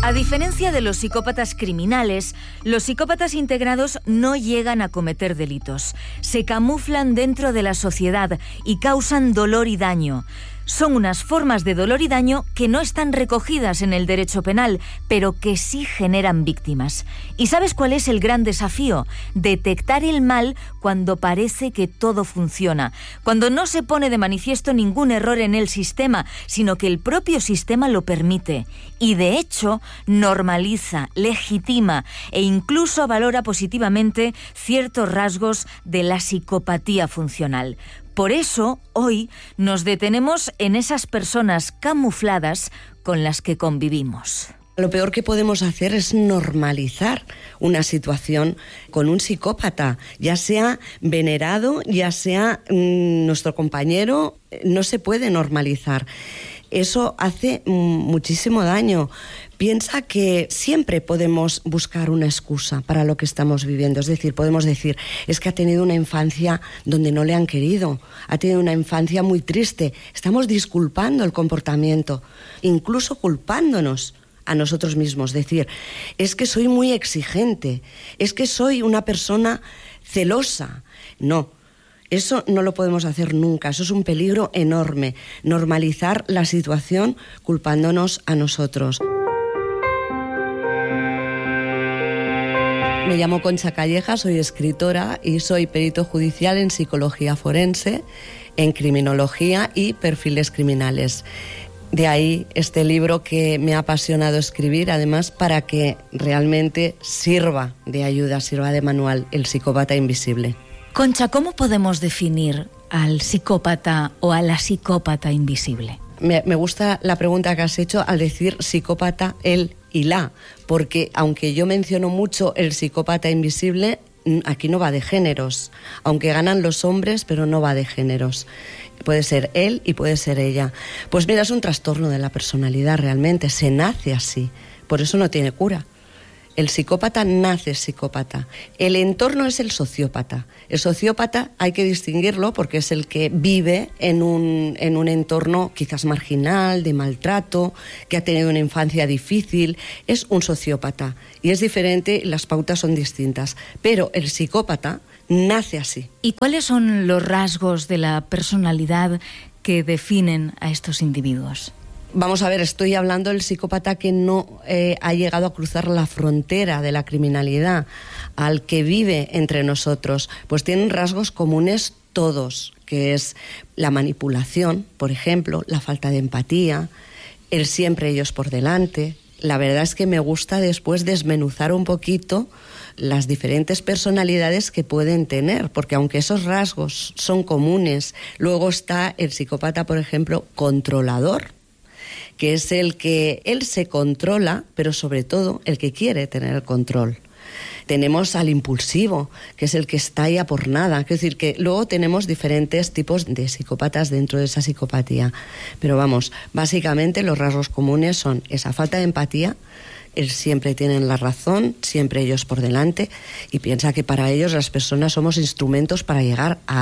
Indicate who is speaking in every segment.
Speaker 1: A diferencia de los psicópatas criminales, los psicópatas integrados no llegan a cometer delitos. Se camuflan dentro de la sociedad y causan dolor y daño. Son unas formas de dolor y daño que no están recogidas en el derecho penal, pero que sí generan víctimas. ¿Y sabes cuál es el gran desafío? Detectar el mal cuando parece que todo funciona, cuando no se pone de manifiesto ningún error en el sistema, sino que el propio sistema lo permite. Y de hecho, normaliza, legitima e incluso valora positivamente ciertos rasgos de la psicopatía funcional. Por eso, hoy nos detenemos en esas personas camufladas con las que convivimos.
Speaker 2: Lo peor que podemos hacer es normalizar una situación con un psicópata, ya sea venerado, ya sea nuestro compañero, no se puede normalizar. Eso hace muchísimo daño. Piensa que siempre podemos buscar una excusa para lo que estamos viviendo. Es decir, podemos decir, es que ha tenido una infancia donde no le han querido, ha tenido una infancia muy triste. Estamos disculpando el comportamiento, incluso culpándonos a nosotros mismos. Decir, es que soy muy exigente, es que soy una persona celosa. No. Eso no lo podemos hacer nunca, eso es un peligro enorme, normalizar la situación culpándonos a nosotros. Me llamo Concha Calleja, soy escritora y soy perito judicial en psicología forense, en criminología y perfiles criminales. De ahí este libro que me ha apasionado escribir, además para que realmente sirva de ayuda, sirva de manual, El psicópata invisible.
Speaker 1: Concha, ¿cómo podemos definir al psicópata o a la psicópata invisible?
Speaker 2: Me gusta la pregunta que has hecho al decir psicópata, él y la, porque aunque yo menciono mucho el psicópata invisible, aquí no va de géneros, aunque ganan los hombres, pero no va de géneros. Puede ser él y puede ser ella. Pues mira, es un trastorno de la personalidad realmente, se nace así, por eso no tiene cura. El psicópata nace psicópata. El entorno es el sociópata. El sociópata hay que distinguirlo porque es el que vive en un entorno quizás marginal, de maltrato, que ha tenido una infancia difícil. Es un sociópata y es diferente, las pautas son distintas. Pero el psicópata nace así.
Speaker 1: ¿Y cuáles son los rasgos de la personalidad que definen a estos individuos?
Speaker 2: Vamos a ver, estoy hablando del psicópata que no ha llegado a cruzar la frontera de la criminalidad, al que vive entre nosotros. Pues tienen rasgos comunes todos, que es la manipulación, por ejemplo, la falta de empatía, el siempre ellos por delante. La verdad es que me gusta después desmenuzar un poquito las diferentes personalidades que pueden tener, porque aunque esos rasgos son comunes, luego está el psicópata, por ejemplo, controlador, que es el que él se controla, pero sobre todo el que quiere tener el control. Tenemos al impulsivo, que es el que está ahí a por nada. Es decir, que luego tenemos diferentes tipos de psicópatas dentro de esa psicopatía. Pero vamos, básicamente los rasgos comunes son esa falta de empatía, el siempre tienen la razón, siempre ellos por delante, y piensa que para ellos las personas somos instrumentos para llegar a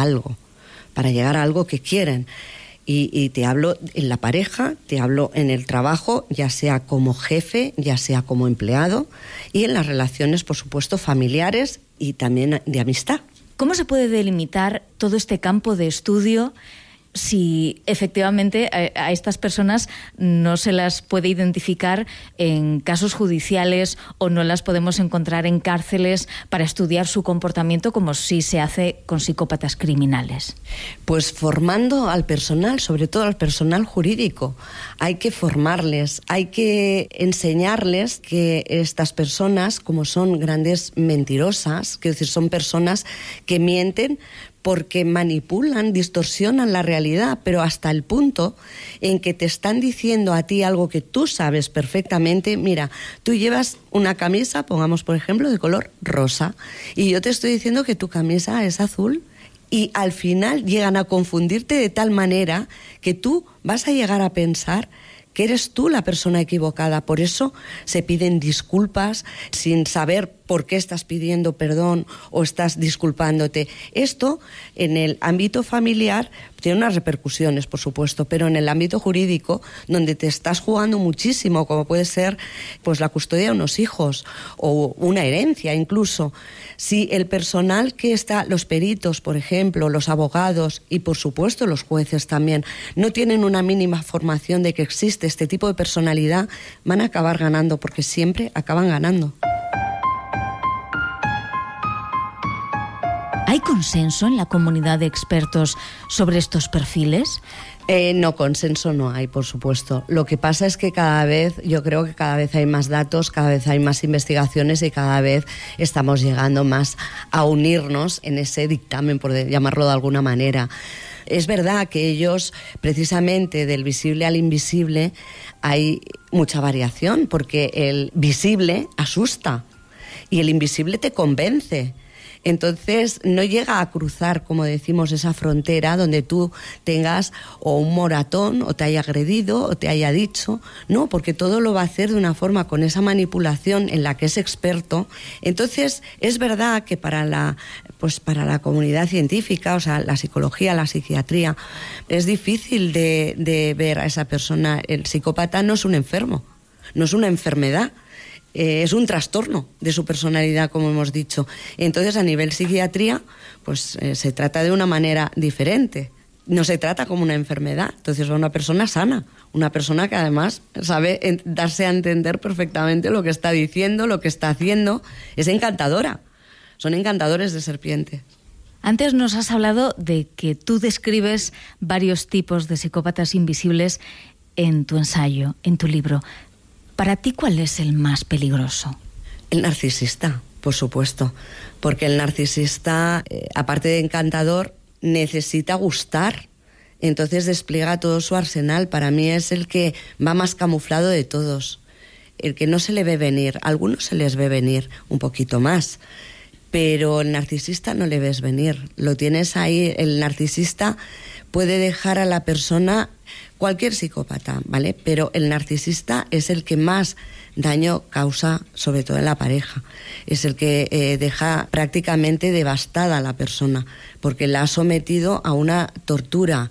Speaker 2: algo que quieren. Y te hablo en la pareja, te hablo en el trabajo, ya sea como jefe, ya sea como empleado, y en las relaciones, por supuesto, familiares y también de amistad.
Speaker 1: ¿Cómo se puede delimitar todo este campo de estudio si efectivamente a estas personas no se las puede identificar en casos judiciales o no las podemos encontrar en cárceles para estudiar su comportamiento como sí se hace con psicópatas criminales?
Speaker 2: Pues formando al personal, sobre todo al personal jurídico. Hay que formarles, hay que enseñarles que estas personas, como son grandes mentirosas, quiero decir, son personas que mienten porque manipulan, distorsionan la realidad, pero hasta el punto en que te están diciendo a ti algo que tú sabes perfectamente. Mira, tú llevas una camisa, pongamos por ejemplo, de color rosa, y yo te estoy diciendo que tu camisa es azul, y al final llegan a confundirte de tal manera que tú vas a llegar a pensar que eres tú la persona equivocada. Por eso se piden disculpas sin saber por qué estás pidiendo perdón o estás disculpándote. Esto, en el ámbito familiar, tiene unas repercusiones, por supuesto, pero en el ámbito jurídico, donde te estás jugando muchísimo, como puede ser pues la custodia de unos hijos o una herencia incluso, si el personal que está, los peritos, por ejemplo, los abogados y por supuesto los jueces también, no tienen una mínima formación de que existe este tipo de personalidad, van a acabar ganando, porque siempre acaban ganando.
Speaker 1: ¿Hay consenso en la comunidad de expertos sobre estos perfiles?
Speaker 2: No, consenso no hay, por supuesto. Lo que pasa es que yo creo que cada vez hay más datos, cada vez hay más investigaciones y cada vez estamos llegando más a unirnos en ese dictamen, por llamarlo de alguna manera. Es verdad que ellos, precisamente del visible al invisible, hay mucha variación, porque el visible asusta y el invisible te convence. Entonces no llega a cruzar, como decimos, esa frontera donde tú tengas o un moratón o te haya agredido o te haya dicho, no, porque todo lo va a hacer de una forma con esa manipulación en la que es experto. Entonces es verdad que para la comunidad científica, o sea, la psicología, la psiquiatría, es difícil de ver a esa persona. El psicópata no es un enfermo, no es una enfermedad. Es un trastorno de su personalidad, como hemos dicho. Entonces, a nivel psiquiatría, pues se trata de una manera diferente. No se trata como una enfermedad. Entonces, es una persona sana, una persona que además sabe darse a entender perfectamente lo que está diciendo, lo que está haciendo. Es encantadora. Son encantadores de serpiente.
Speaker 1: Antes nos has hablado de que tú describes varios tipos de psicópatas invisibles en tu ensayo, en tu libro. ¿Para ti cuál es el más peligroso?
Speaker 2: El narcisista, por supuesto, porque el narcisista, aparte de encantador, necesita gustar, entonces despliega todo su arsenal. Para mí es el que va más camuflado de todos, el que no se le ve venir. A algunos se les ve venir un poquito más, pero el narcisista no le ves venir, lo tienes ahí. El narcisista puede dejar a la persona, cualquier psicópata, ¿vale? Pero el narcisista es el que más daño causa, sobre todo en la pareja. Es el que deja prácticamente devastada a la persona, porque la ha sometido a una tortura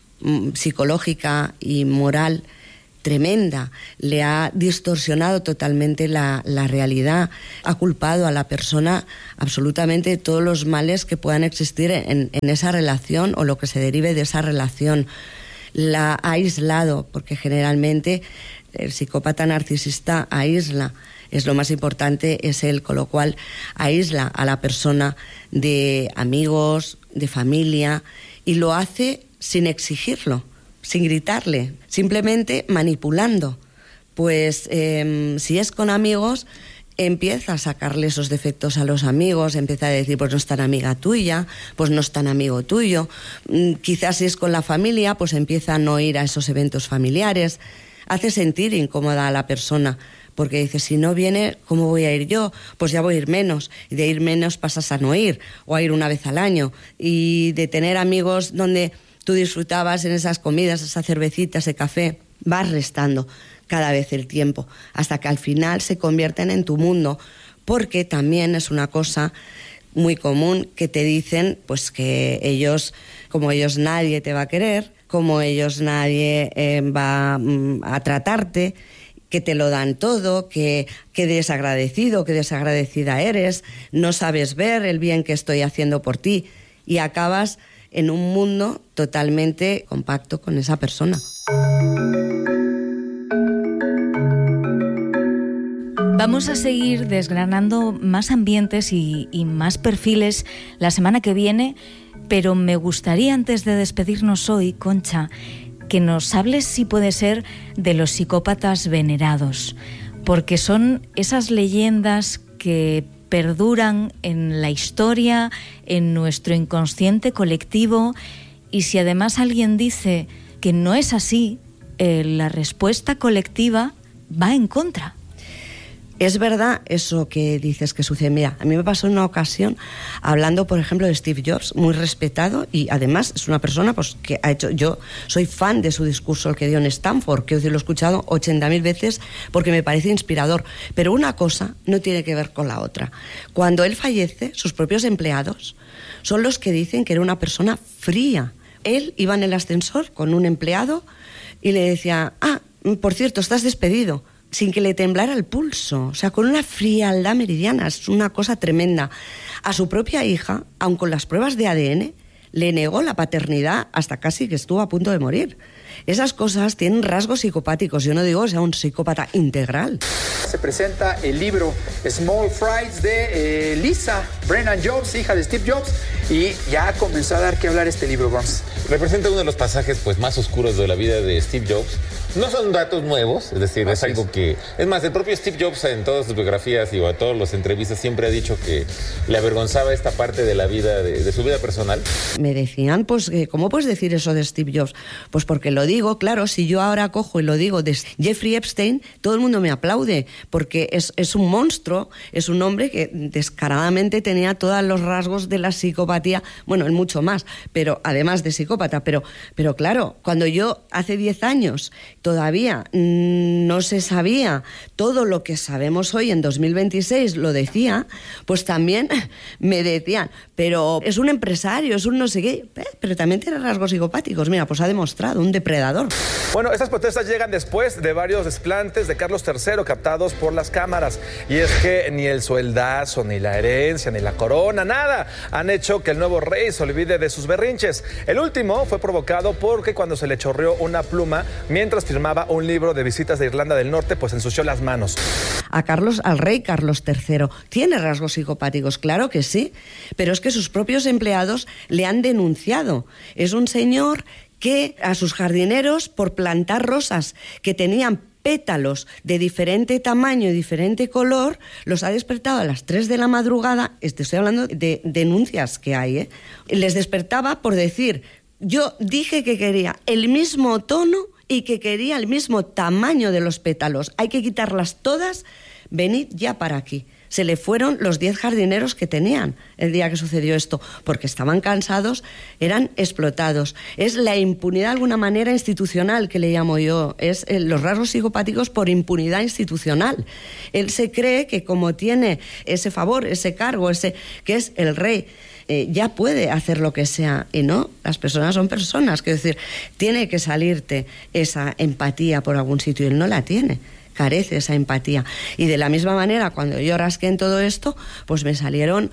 Speaker 2: psicológica y moral tremenda. Le ha distorsionado totalmente la realidad, ha culpado a la persona absolutamente de todos los males que puedan existir en esa relación o lo que se derive de esa relación. La ha aislado, porque generalmente el psicópata narcisista aísla, es lo más importante, es él, con lo cual aísla a la persona de amigos, de familia, y lo hace sin exigirlo, sin gritarle, simplemente manipulando. Pues si es con amigos, empieza a sacarle esos defectos a los amigos, empieza a decir, pues no es tan amiga tuya, pues no es tan amigo tuyo. Quizás si es con la familia, pues empieza a no ir a esos eventos familiares. Hace sentir incómoda a la persona, porque dice, si no viene, ¿cómo voy a ir yo? Pues ya voy a ir menos. Y de ir menos pasas a no ir, o a ir una vez al año. Y de tener amigos donde tú disfrutabas en esas comidas, esa cervecita, ese café, vas restando cada vez el tiempo, hasta que al final se convierten en tu mundo, porque también es una cosa muy común que te dicen, pues que ellos, como ellos nadie te va a querer, como ellos nadie va a tratarte, que te lo dan todo, que desagradecido, que desagradecida eres, no sabes ver el bien que estoy haciendo por ti, y acabas en un mundo totalmente compacto con esa persona.
Speaker 1: Vamos a seguir desgranando más ambientes y más perfiles la semana que viene, pero me gustaría, antes de despedirnos hoy, Concha, que nos hables, si puede ser, de los psicópatas venerados, porque son esas leyendas que perduran en la historia, en nuestro inconsciente colectivo, y si además alguien dice que no es así, la respuesta colectiva va en contra.
Speaker 2: Es verdad eso que dices que sucede. Mira, a mí me pasó en una ocasión hablando, por ejemplo, de Steve Jobs, muy respetado, y además es una persona pues que ha hecho, yo soy fan de su discurso, el que dio en Stanford, que lo he escuchado 80.000 veces porque me parece inspirador, pero una cosa no tiene que ver con la otra. Cuando él fallece, sus propios empleados son los que dicen que era una persona fría. él iba en el ascensor con un empleado y le decía, por cierto, estás despedido, sin que le temblara el pulso, o sea, con una frialdad meridiana, es una cosa tremenda. A su propia hija, aun con las pruebas de ADN, le negó la paternidad hasta casi que estuvo a punto de morir. Esas cosas tienen rasgos psicopáticos. Yo no digo que sea un psicópata integral.
Speaker 3: Se presenta el libro Small Fries de Lisa Brennan Jobs, hija de Steve Jobs, y ya comenzó a dar que hablar este libro, Burns.
Speaker 4: Representa uno de los pasajes pues, más oscuros de la vida de Steve Jobs. No son datos nuevos, es decir, es algo que... Es más, el propio Steve Jobs en todas sus biografías y a todas las entrevistas siempre ha dicho que le avergonzaba esta parte de la vida, de su vida personal.
Speaker 2: Me decían, pues, ¿cómo puedes decir eso de Steve Jobs? Pues porque lo digo, claro, si yo ahora cojo y lo digo de Jeffrey Epstein, todo el mundo me aplaude, porque es un monstruo, es un hombre que descaradamente tenía todos los rasgos de la psicopatía, bueno, en mucho más, pero además de psicópata, pero claro, cuando yo hace 10 años todavía no se sabía todo lo que sabemos hoy en 2026, lo decía, pues también me decían, pero es un empresario, es un no sé qué, pero también tiene rasgos psicopáticos. Mira, pues ha demostrado, un depredador.
Speaker 5: Bueno, estas protestas llegan después de varios desplantes de Carlos III captados por las cámaras. Y es que ni el sueldazo, ni la herencia, ni la corona, nada han hecho que el nuevo rey se olvide de sus berrinches. El último fue provocado porque cuando se le chorreó una pluma mientras firmaba un libro de visitas de Irlanda del Norte, pues ensució las manos.
Speaker 2: Al rey Carlos III, ¿tiene rasgos psicopáticos? Claro que sí, pero es que sus propios empleados le han denunciado. Es un señor que a sus jardineros, por plantar rosas que tenían pétalos de diferente tamaño y diferente color, los ha despertado a las 3 de la madrugada, estoy hablando de denuncias que hay, les despertaba por decir, yo dije que quería el mismo tono y que quería el mismo tamaño de los pétalos, hay que quitarlas todas, venid ya para aquí. Se le fueron los 10 jardineros que tenían el día que sucedió esto, porque estaban cansados, eran explotados. Es la impunidad de alguna manera institucional, que le llamo yo, es los rasgos psicopáticos por impunidad institucional. Él se cree que como tiene ese favor, ese cargo, que es el rey, ya puede hacer lo que sea, y no, las personas son personas, quiero decir, tiene que salirte esa empatía por algún sitio, y él no la tiene. Carece esa empatía. Y de la misma manera, cuando yo rasqué en todo esto, pues me salieron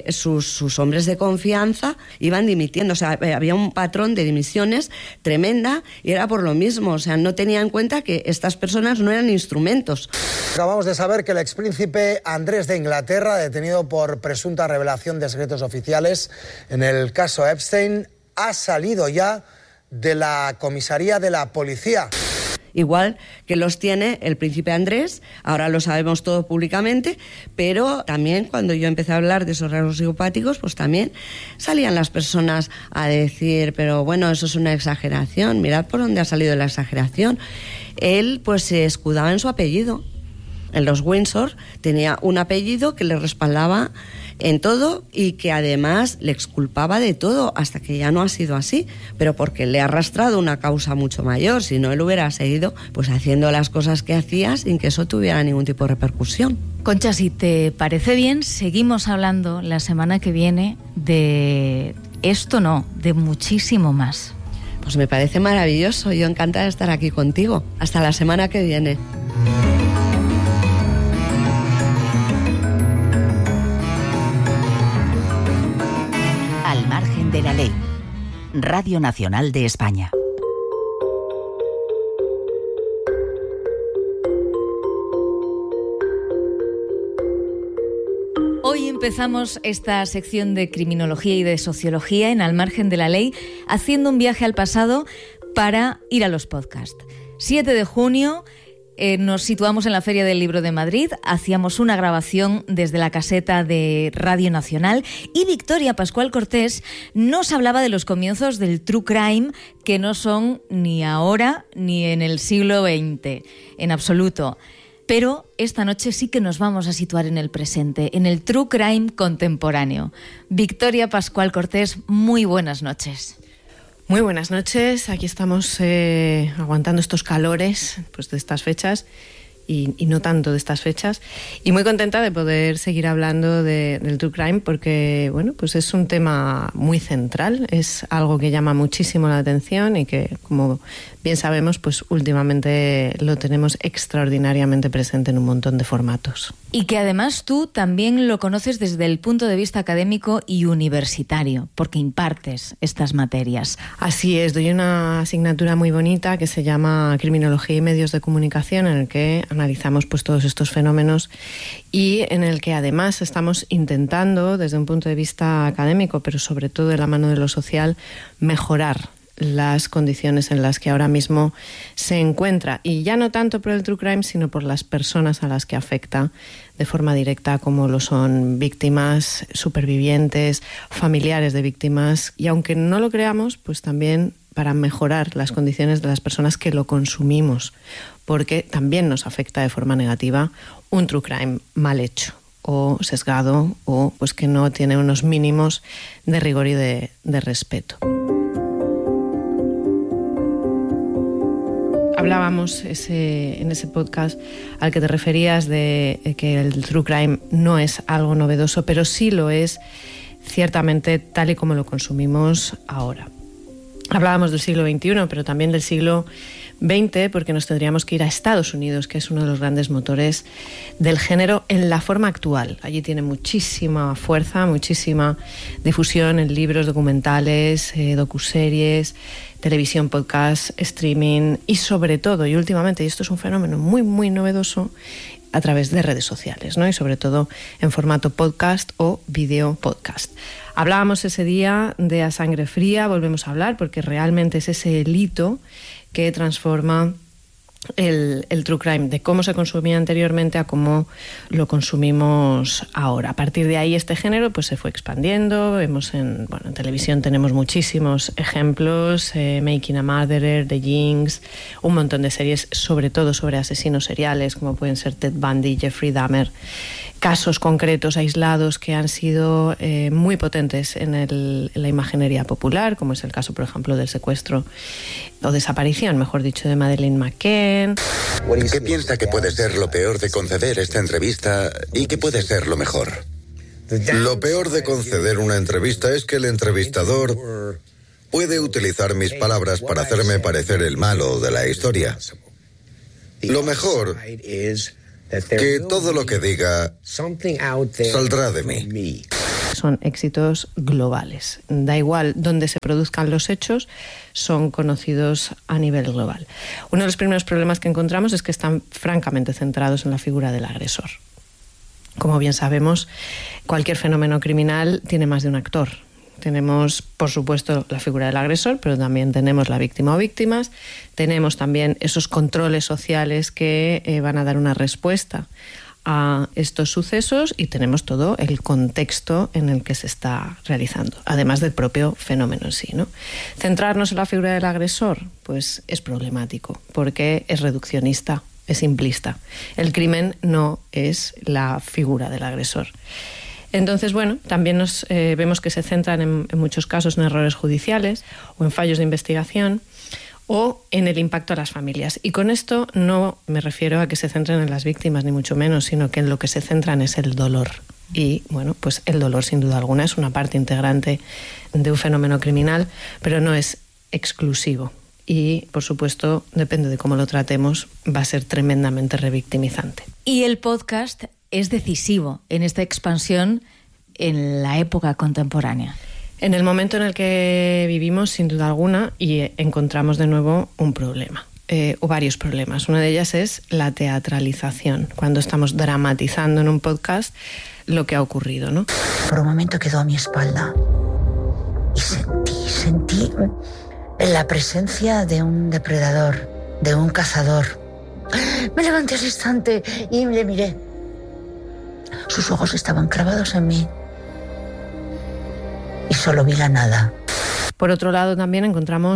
Speaker 2: sus hombres de confianza, iban dimitiendo. O sea, había un patrón de dimisiones tremenda y era por lo mismo. O sea, no tenía en cuenta que estas personas no eran instrumentos.
Speaker 6: Acabamos de saber que el expríncipe Andrés de Inglaterra, detenido por presunta revelación de secretos oficiales en el caso Epstein, ha salido ya de la comisaría de la policía.
Speaker 2: Igual que los tiene el príncipe Andrés, ahora lo sabemos todo públicamente, pero también cuando yo empecé a hablar de esos rasgos psicopáticos, pues también salían las personas a decir, pero bueno, eso es una exageración, mirad por dónde ha salido la exageración. Él pues se escudaba en su apellido. En los Windsor tenía un apellido que le respaldaba en todo y que además le exculpaba de todo, hasta que ya no ha sido así, pero porque le ha arrastrado una causa mucho mayor. Si no, él hubiera seguido pues haciendo las cosas que hacía sin que eso tuviera ningún tipo de repercusión.
Speaker 1: Concha, si te parece bien, seguimos hablando la semana que viene de esto, no, de muchísimo más.
Speaker 2: Pues me parece maravilloso, yo encantada de estar aquí contigo. Hasta la semana que viene.
Speaker 7: Al margen de la ley. Radio Nacional de España.
Speaker 1: Hoy empezamos esta sección de criminología y de sociología en Al margen de la ley, haciendo un viaje al pasado para ir a los podcasts. 7 de junio... nos situamos en la Feria del Libro de Madrid, hacíamos una grabación desde la caseta de Radio Nacional y Victoria Pascual Cortés nos hablaba de los comienzos del true crime, que no son ni ahora ni en el siglo XX, en absoluto. Pero esta noche sí que nos vamos a situar en el presente, en el true crime contemporáneo. Victoria Pascual Cortés, muy buenas noches.
Speaker 8: Muy buenas noches, aquí estamos aguantando estos calores pues, de estas fechas y no tanto de estas fechas. Y muy contenta de poder seguir hablando del True Crime porque, bueno, pues es un tema muy central, es algo que llama muchísimo la atención y que, como bien sabemos, pues últimamente lo tenemos extraordinariamente presente en un montón de formatos.
Speaker 1: Y que además tú también lo conoces desde el punto de vista académico y universitario, porque impartes estas materias.
Speaker 8: Así es, doy una asignatura muy bonita que se llama Criminología y Medios de Comunicación, en el que analizamos pues todos estos fenómenos y en el que además estamos intentando, desde un punto de vista académico, pero sobre todo de la mano de lo social, mejorar las condiciones en las que ahora mismo se encuentra, y ya no tanto por el True Crime, sino por las personas a las que afecta de forma directa, como lo son víctimas, supervivientes, familiares de víctimas, y aunque no lo creamos, pues también para mejorar las condiciones de las personas que lo consumimos, porque también nos afecta de forma negativa un True Crime mal hecho o sesgado, o pues que no tiene unos mínimos de rigor y de respeto. Hablábamos en ese podcast al que te referías de que el True Crime no es algo novedoso, pero sí lo es ciertamente tal y como lo consumimos ahora. Hablábamos del siglo XXI, pero también del siglo XX, porque nos tendríamos que ir a Estados Unidos, que es uno de los grandes motores del género en la forma actual. Allí tiene muchísima fuerza, muchísima difusión en libros, documentales, docuseries, televisión, podcast, streaming y sobre todo, y últimamente, y esto es un fenómeno muy, muy novedoso, a través de redes sociales, ¿no? Y sobre todo en formato podcast o video podcast. Hablábamos ese día de A Sangre Fría, volvemos a hablar porque realmente es ese hito que transforma el True Crime, de cómo se consumía anteriormente a cómo lo consumimos ahora. A partir de ahí este género pues se fue expandiendo. Vemos en televisión tenemos muchísimos ejemplos, Making a Murderer, The Jinx, un montón de series, sobre todo sobre asesinos seriales como pueden ser Ted Bundy, Jeffrey Dahmer, casos concretos, aislados, que han sido muy potentes en la imaginería popular, como es el caso, por ejemplo, del secuestro o desaparición, mejor dicho, de Madeleine McCann.
Speaker 9: ¿Qué piensa que puede ser lo peor de conceder esta entrevista y qué puede ser lo mejor?
Speaker 10: Lo peor de conceder una entrevista es que el entrevistador puede utilizar mis palabras para hacerme parecer el malo de la historia. Lo mejor es que todo lo que diga saldrá de mí.
Speaker 8: Son éxitos globales. Da igual dónde se produzcan los hechos, son conocidos a nivel global. Uno de los primeros problemas que encontramos es que están francamente centrados en la figura del agresor. Como bien sabemos, cualquier fenómeno criminal tiene más de un actor. Tenemos, por supuesto, la figura del agresor, pero también tenemos la víctima o víctimas. Tenemos también esos controles sociales que van a dar una respuesta a estos sucesos, y tenemos todo el contexto en el que se está realizando, además del propio fenómeno en sí, ¿no? Centrarnos en la figura del agresor, pues es problemático, porque es reduccionista, es simplista. El crimen no es la figura del agresor. Entonces, bueno, también vemos que se centran en muchos casos en errores judiciales o en fallos de investigación o en el impacto a las familias. Y con esto no me refiero a que se centren en las víctimas, ni mucho menos, sino que en lo que se centran es el dolor. Y, bueno, pues el dolor, sin duda alguna, es una parte integrante de un fenómeno criminal, pero no es exclusivo. Y, por supuesto, depende de cómo lo tratemos, va a ser tremendamente revictimizante.
Speaker 1: Y el podcast es decisivo en esta expansión en la época contemporánea.
Speaker 8: En el momento en el que vivimos, sin duda alguna, y encontramos de nuevo un problema, o varios problemas. Una de ellas es la teatralización, cuando estamos dramatizando en un podcast lo que ha ocurrido, ¿no?
Speaker 11: Por un momento quedó a mi espalda y sentí la presencia de un depredador, de un cazador. Me levanté al instante y le miré. Sus ojos estaban clavados en mí y solo vi la nada.
Speaker 8: Por otro lado, también encontramos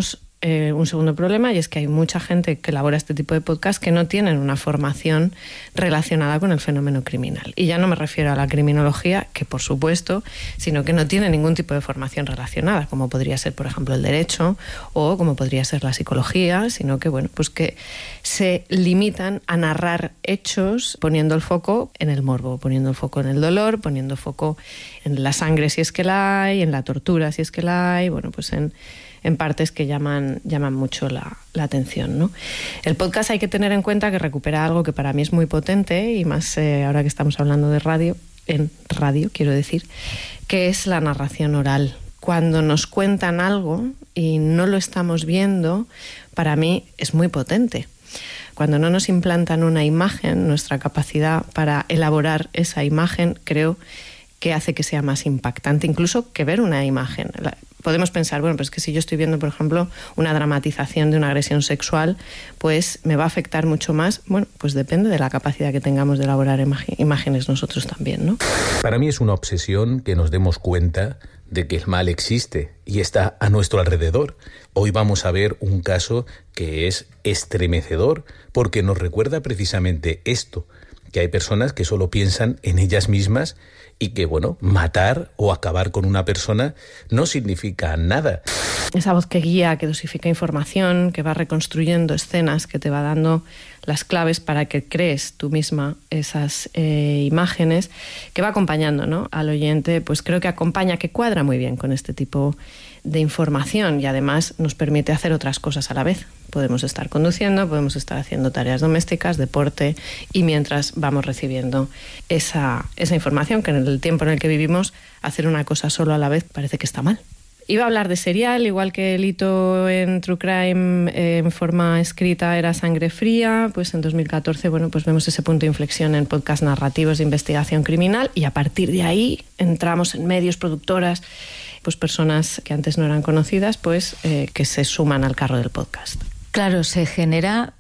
Speaker 8: un segundo problema, y es que hay mucha gente que elabora este tipo de podcast que no tienen una formación relacionada con el fenómeno criminal. Y ya no me refiero a la criminología, que por supuesto, sino que no tienen ningún tipo de formación relacionada, como podría ser, por ejemplo, el derecho o como podría ser la psicología, sino que, bueno, pues que se limitan a narrar hechos poniendo el foco en el morbo, poniendo el foco en el dolor, poniendo foco en la sangre si es que la hay, en la tortura si es que la hay, bueno, pues en partes que llaman mucho la atención, ¿no? El podcast hay que tener en cuenta que recupera algo que para mí es muy potente, y más ahora que estamos hablando de radio, en radio quiero decir, que es la narración oral. Cuando nos cuentan algo y no lo estamos viendo, para mí es muy potente. Cuando no nos implantan una imagen, nuestra capacidad para elaborar esa imagen, creo que hace que sea más impactante, incluso que ver una imagen. Podemos pensar, bueno, pues que si yo estoy viendo, por ejemplo, una dramatización de una agresión sexual, pues me va a afectar mucho más. Bueno, pues depende de la capacidad que tengamos de elaborar imágenes nosotros también, ¿no?
Speaker 12: Para mí es una obsesión que nos demos cuenta de que el mal existe y está a nuestro alrededor. Hoy vamos a ver un caso que es estremecedor porque nos recuerda precisamente esto, que hay personas que solo piensan en ellas mismas y que, bueno, matar o acabar con una persona no significa nada.
Speaker 8: Esa voz que guía, que dosifica información, que va reconstruyendo escenas, que te va dando las claves para que crees tú misma esas imágenes, que va acompañando, ¿no?, al oyente, pues creo que acompaña, que cuadra muy bien con este tipo de información, y además nos permite hacer otras cosas a la vez. Podemos estar conduciendo, podemos estar haciendo tareas domésticas, deporte, y mientras vamos recibiendo esa información, que en el tiempo en el que vivimos, hacer una cosa solo a la vez parece que está mal. Iba a hablar de serial, igual que el hito en True Crime en forma escrita era Sangre Fría, pues en 2014, bueno, pues vemos ese punto de inflexión en podcast narrativos de investigación criminal, y a partir de ahí entramos en medios, productoras, pues personas que antes no eran conocidas, pues que se suman al carro del podcast.
Speaker 1: Claro, se genera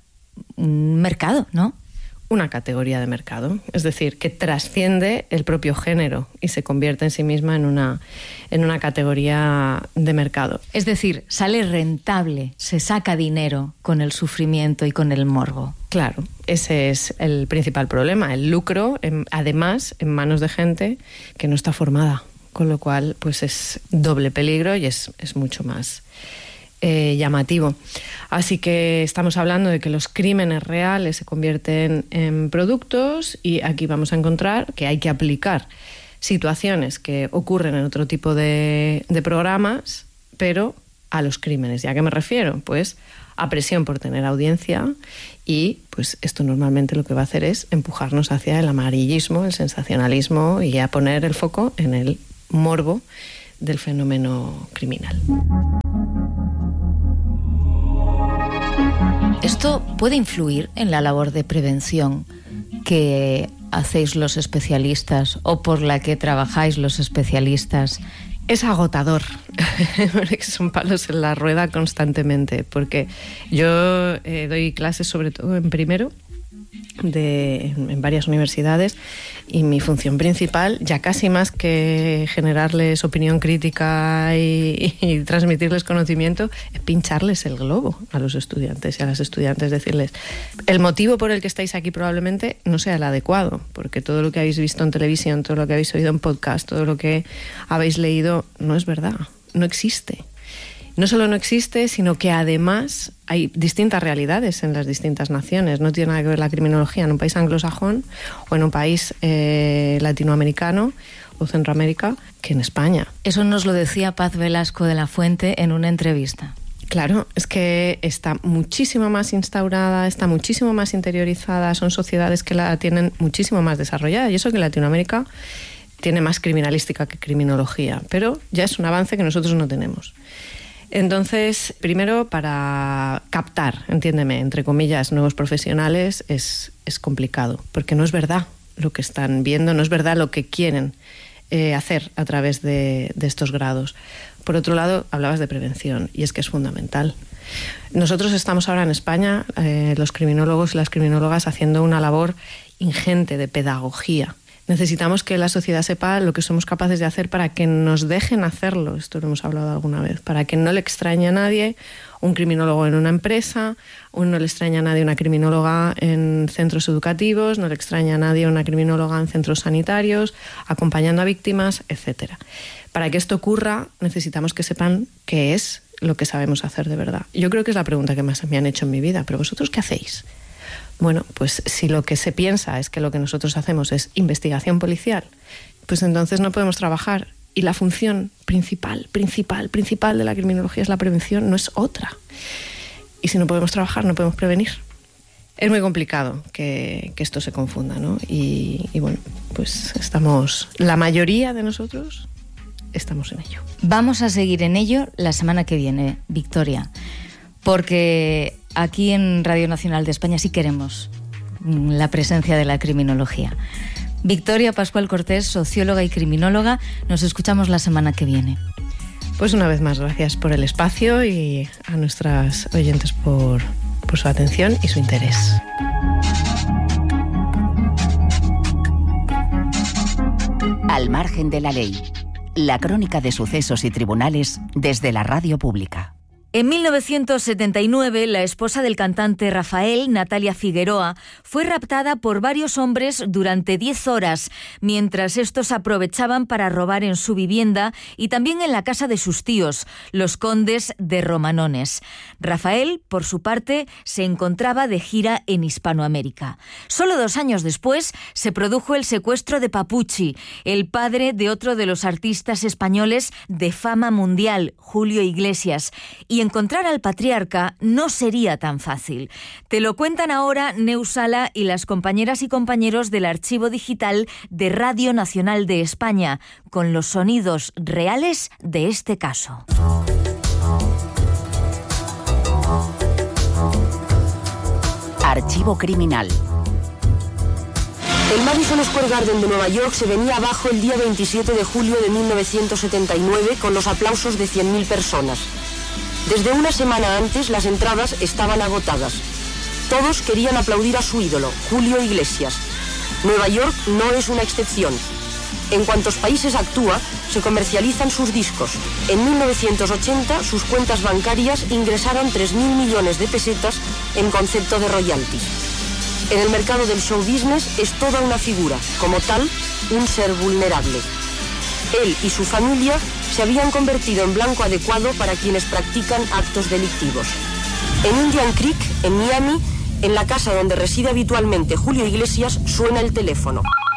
Speaker 1: un mercado, ¿no?
Speaker 8: Una categoría de mercado, es decir, que trasciende el propio género y se convierte en sí misma en una categoría de mercado.
Speaker 1: Es decir, sale rentable, se saca dinero con el sufrimiento y con el morbo.
Speaker 8: Claro, ese es el principal problema, el lucro, además, en manos de gente que no está formada, con lo cual pues es doble peligro y es mucho más llamativo. Así que estamos hablando de que los crímenes reales se convierten en productos, y aquí vamos a encontrar que hay que aplicar situaciones que ocurren en otro tipo de programas, pero a los crímenes. ¿Y a qué me refiero? Pues a presión por tener audiencia, y pues esto normalmente lo que va a hacer es empujarnos hacia el amarillismo, el sensacionalismo, y a poner el foco en el morbo del fenómeno criminal.
Speaker 1: ¿Esto puede influir en la labor de prevención que hacéis los especialistas o por la que trabajáis los especialistas?
Speaker 8: Es agotador, son palos en la rueda constantemente, porque yo doy clases sobre todo en primero, en varias universidades, y mi función principal, ya casi más que generarles opinión crítica y transmitirles conocimiento, es pincharles el globo a los estudiantes y a las estudiantes, decirles, el motivo por el que estáis aquí probablemente no sea el adecuado, porque todo lo que habéis visto en televisión, todo lo que habéis oído en podcast, todo lo que habéis leído no es verdad, no existe. No solo no existe, sino que además hay distintas realidades en las distintas naciones. No tiene nada que ver la criminología en un país anglosajón o en un país latinoamericano o Centroamérica que en España.
Speaker 1: Eso nos lo decía Paz Velasco de la Fuente en una entrevista.
Speaker 8: Claro, es que está muchísimo más instaurada, está muchísimo más interiorizada, son sociedades que la tienen muchísimo más desarrollada, y eso que Latinoamérica tiene más criminalística que criminología, pero ya es un avance que nosotros no tenemos. Entonces, primero, para captar, entiéndeme, entre comillas, nuevos profesionales es complicado, porque no es verdad lo que están viendo, no es verdad lo que quieren hacer a través de estos grados. Por otro lado, hablabas de prevención, y es que es fundamental. Nosotros estamos ahora en España, los criminólogos y las criminólogas, haciendo una labor ingente de pedagogía. Necesitamos que la sociedad sepa lo que somos capaces de hacer para que nos dejen hacerlo. Esto lo hemos hablado alguna vez. Para que no le extrañe a nadie un criminólogo en una empresa, no le extraña a nadie una criminóloga en centros educativos, no le extraña a nadie una criminóloga en centros sanitarios, acompañando a víctimas, etc. Para que esto ocurra, necesitamos que sepan qué es lo que sabemos hacer de verdad. Yo creo que es la pregunta que más me han hecho en mi vida. ¿Pero vosotros qué hacéis? Bueno, pues si lo que se piensa es que lo que nosotros hacemos es investigación policial, pues entonces no podemos trabajar. Y la función principal de la criminología es la prevención, no es otra. Y si no podemos trabajar, no podemos prevenir. Es muy complicado que esto se confunda, ¿no? Y bueno, pues la mayoría de nosotros estamos en ello.
Speaker 1: Vamos a seguir en ello la semana que viene, Victoria, porque aquí en Radio Nacional de España sí queremos la presencia de la criminología. Victoria Pascual Cortés, socióloga y criminóloga, nos escuchamos la semana que viene.
Speaker 8: Pues una vez más, gracias por el espacio y a nuestras oyentes por su atención y su interés.
Speaker 7: Al margen de la ley. La crónica de sucesos y tribunales desde la radio pública.
Speaker 1: En 1979, la esposa del cantante Rafael, Natalia Figueroa, fue raptada por varios hombres durante 10 horas, mientras estos aprovechaban para robar en su vivienda y también en la casa de sus tíos, los condes de Romanones. Rafael, por su parte, se encontraba de gira en Hispanoamérica. Solo 2 años después se produjo el secuestro de Papuchi, el padre de otro de los artistas españoles de fama mundial, Julio Iglesias, y encontrar al patriarca no sería tan fácil. Te lo cuentan ahora Neus Sala y las compañeras y compañeros del Archivo Digital de Radio Nacional de España, con los sonidos reales de este caso.
Speaker 7: Archivo Criminal.
Speaker 13: El Madison Square Garden de Nueva York se venía abajo el día 27 de julio de 1979 con los aplausos de 100.000 personas. Desde una semana antes las entradas estaban agotadas. Todos querían aplaudir a su ídolo, Julio Iglesias. Nueva York no es una excepción. En cuantos países actúa, se comercializan sus discos. En 1980, sus cuentas bancarias ingresaron 3.000 millones de pesetas en concepto de royalties. En el mercado del show business es toda una figura, como tal, un ser vulnerable. Él y su familia se habían convertido en blanco adecuado para quienes practican actos delictivos. En Indian Creek, en Miami, en la casa donde reside habitualmente Julio Iglesias, suena el teléfono.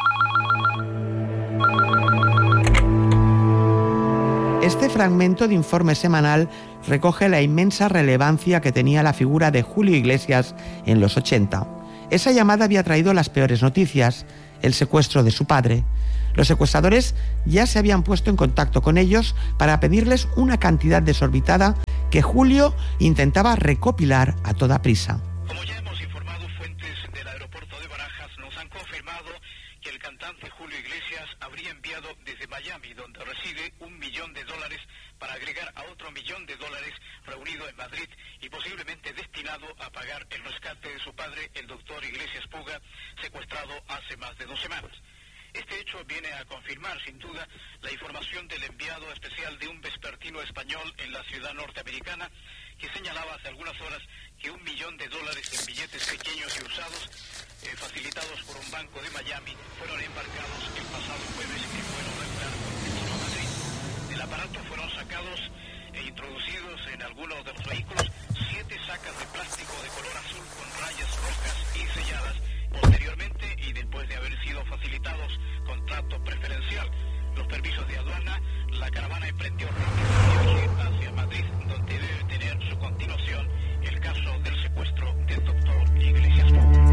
Speaker 14: Este fragmento de informe semanal recoge la inmensa relevancia que tenía la figura de Julio Iglesias en los 80. Esa llamada había traído las peores noticias, el secuestro de su padre. Los secuestradores ya se habían puesto en contacto con ellos para pedirles una cantidad desorbitada que Julio intentaba recopilar a toda prisa.
Speaker 15: Como ya hemos informado, fuentes del aeropuerto de Barajas nos han confirmado que el cantante Julio Iglesias habría enviado desde Miami, donde reside, $1 millón para agregar a otro $1 millón reunido en Madrid y posiblemente destinado a pagar el rescate de su padre, el doctor Iglesias Puga, secuestrado hace más de 2 semanas. Este hecho viene a confirmar, sin duda, la información del enviado especial de un vespertino español en la ciudad norteamericana, que señalaba hace algunas horas que $1 millón en billetes pequeños y usados, facilitados por un banco de Miami, fueron embarcados el pasado jueves en vuelo regular con destino a Madrid. Del aparato fueron sacados e introducidos en algunos de los vehículos 7 sacas de plástico de color azul con rayas rojas y selladas. Posteriormente, y después de haber sido facilitados con trato preferencial los permisos de aduana, la caravana emprendió rápido viaje hacia Madrid, donde debe tener su continuación el caso del secuestro del doctor Iglesias.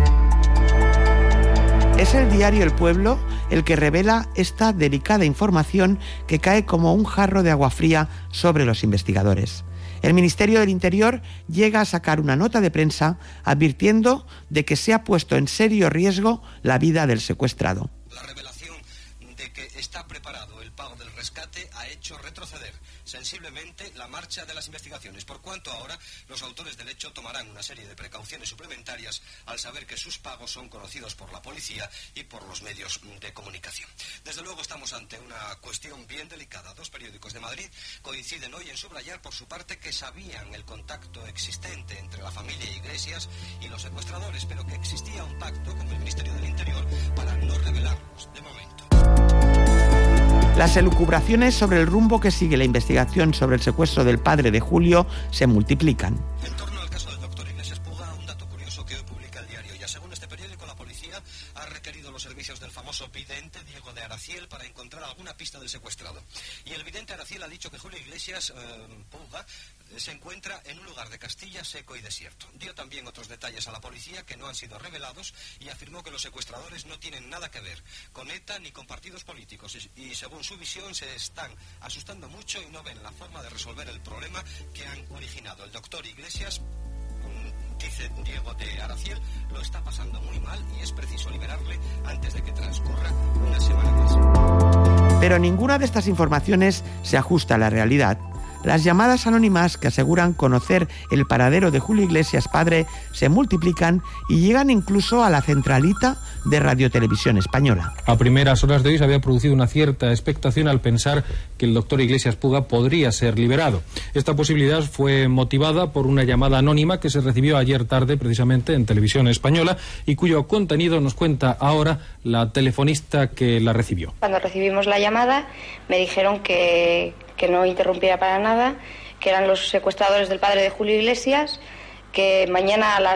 Speaker 14: Es el diario El Pueblo el que revela esta delicada información que cae como un jarro de agua fría sobre los investigadores. El Ministerio del Interior llega a sacar una nota de prensa advirtiendo de que se ha puesto en serio riesgo la vida del secuestrado.
Speaker 16: La revelación de que está preparado. El pago del rescate ha hecho retroceder sensiblemente la marcha de las investigaciones, por cuanto ahora los autores del hecho tomarán una serie de precauciones suplementarias al saber que sus pagos son conocidos por la policía y por los medios de comunicación. Desde luego estamos ante una cuestión bien delicada. Dos periódicos de Madrid coinciden hoy en subrayar por su parte que sabían el contacto existente entre la familia Iglesias y los secuestradores, pero que existía un pacto con el Ministerio del Interior para no revelarlos de momento.
Speaker 14: Las elucubraciones sobre el rumbo que sigue la investigación sobre el secuestro del padre de Julio se multiplican.
Speaker 16: En torno al caso del doctor Iglesias Puga, un dato curioso que hoy publica el diario Ya. Según este periódico, la policía ha requerido los servicios del famoso vidente Diego de Araciel para encontrar alguna pista del secuestrado. Y el vidente Araciel ha dicho que Julio Iglesias Puga se encuentra en un lugar de Castilla seco y desierto. Dio también otros detalles a la policía que no han sido revelados y afirmó que los secuestradores no tienen nada que ver con ETA ni con partidos políticos y según su visión se están asustando mucho y no ven la forma de resolver el problema que han originado. El doctor Iglesias, dice Diego de Araciel, lo está pasando muy mal y es preciso liberarle antes de que transcurra una semana más.
Speaker 14: Pero ninguna de estas informaciones se ajusta a la realidad. Las llamadas anónimas que aseguran conocer el paradero de Julio Iglesias padre se multiplican y llegan incluso a la centralita de Radio Televisión Española.
Speaker 17: A primeras horas de hoy se había producido una cierta expectación al pensar que el doctor Iglesias Puga podría ser liberado. Esta posibilidad fue motivada por una llamada anónima que se recibió ayer tarde precisamente en Televisión Española y cuyo contenido nos cuenta ahora la telefonista que la recibió.
Speaker 18: Cuando recibimos la llamada me dijeron que no interrumpiera para nada, que eran los secuestradores del padre de Julio Iglesias, que mañana a las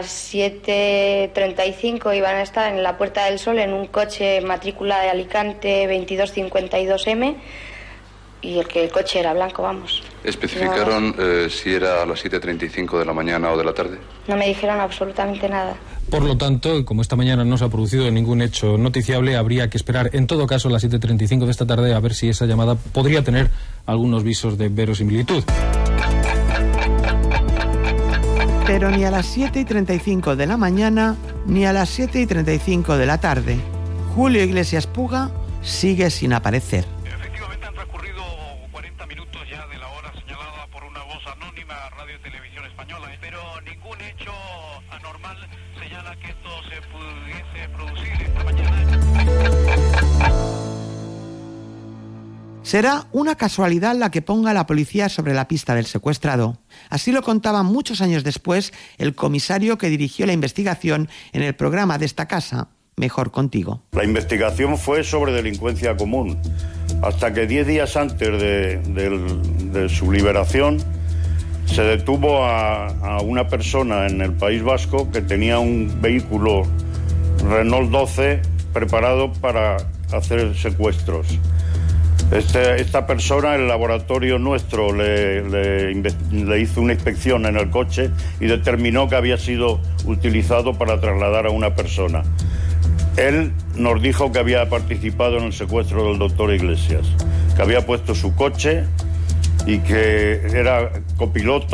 Speaker 18: 7:35 iban a estar en la Puerta del Sol en un coche matrícula de Alicante 2252M y el coche era blanco, vamos.
Speaker 19: ¿Especificaron si era a las 7:35 de la mañana o de la tarde?
Speaker 18: No me dijeron absolutamente nada.
Speaker 17: Por lo tanto, como esta mañana no se ha producido ningún hecho noticiable, habría que esperar en todo caso a las 7:35 de esta tarde a ver si esa llamada podría tener algunos visos de verosimilitud.
Speaker 14: Pero ni a las 7:35 de la mañana ni a las 7:35 de la tarde, Julio Iglesias Puga sigue sin aparecer.
Speaker 15: Efectivamente han transcurrido 40 minutos ya de la hora señalada por una voz anónima a Radio Televisión Española, pero ningún hecho anormal señala que esto se pudiese producir esta mañana.
Speaker 14: Será una casualidad la que ponga a la policía sobre la pista del secuestrado. Así lo contaba muchos años después el comisario que dirigió la investigación en el programa de esta casa, Mejor Contigo.
Speaker 20: La investigación fue sobre delincuencia común, hasta que 10 días antes de su liberación se detuvo a una persona en el País Vasco que tenía un vehículo Renault 12 preparado para hacer secuestros. Esta persona, el laboratorio nuestro, le hizo una inspección en el coche y determinó que había sido utilizado para trasladar a una persona. Él nos dijo que había participado en el secuestro del doctor Iglesias, que había puesto su coche y que era copiloto